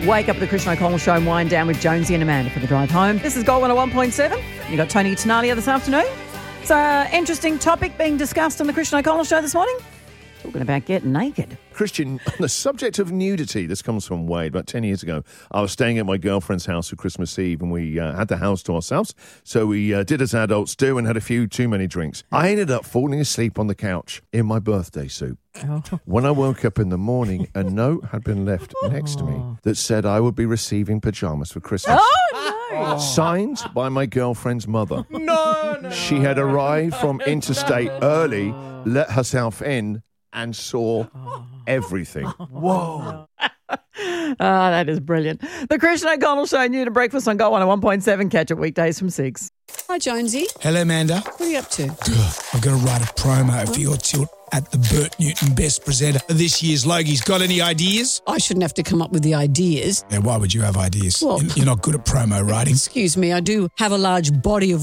Wake up at the Christian O'Connell Show and wind down with Jonesy and Amanda for the drive home. This is Gold 101.7. You got Tony Tenalia this afternoon. It's an interesting topic being discussed on the Christian O'Connell Show this morning. Talking about getting naked. Christian, on the subject of nudity, this comes from Wade. About 10 years ago, I was staying at my girlfriend's house for Christmas Eve, and we had the house to ourselves. So we did as adults do and had a few too many drinks. I ended up falling asleep on the couch in my birthday suit. Oh. When I woke up in the morning, a note had been left next to me that said I would be receiving pajamas for Christmas. Oh, no. Signed by my girlfriend's mother. No. She had arrived from interstate early, let herself in, and saw everything. Whoa. That is brilliant. The Christian O'Connell Show, new to breakfast on Gold 101.7. Catch it weekdays from 6. Hi, Jonesy. Hello, Amanda. What are you up to? I've got to write a promo for your tilt at the Bert Newton Best Presenter of this year's Logies. Got any ideas? I shouldn't have to come up with the ideas. Yeah, why would you have ideas? Well- You're not good at promo writing. Excuse me, I do have a large body of